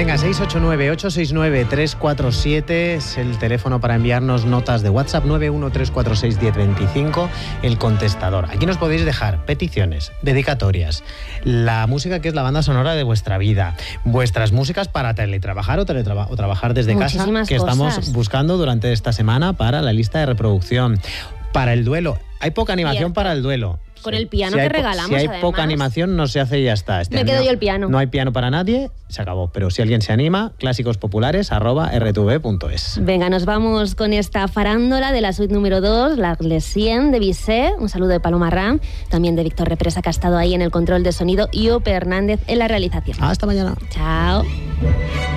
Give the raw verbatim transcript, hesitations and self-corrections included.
Venga, seis ocho nueve, ocho seis nueve, tres cuatro siete es el teléfono para enviarnos notas de WhatsApp, nueve uno tres cuatro seis uno cero dos cinco, el contestador. Aquí nos podéis dejar peticiones, dedicatorias, la música que es la banda sonora de vuestra vida, vuestras músicas para teletrabajar o, teletraba- o trabajar desde Muchísimas casa, que cosas. estamos buscando durante esta semana para la lista de reproducción. Para el duelo, hay poca animación Cierto. para el duelo. Con Sí. el piano Si hay que po- regalamos, Si hay además. poca animación, no se hace y ya está. Este Me año quedo yo el piano. No hay piano para nadie, se acabó. Pero si alguien se anima, clásicos populares arroba r t v punto es. Venga, nos vamos con esta farándola de la suite número dos, la Glesien de Bizet. Un saludo de Paloma Ram, también de Víctor Represa, que ha estado ahí en el control de sonido, y Ope Hernández en la realización. Hasta mañana. Chao.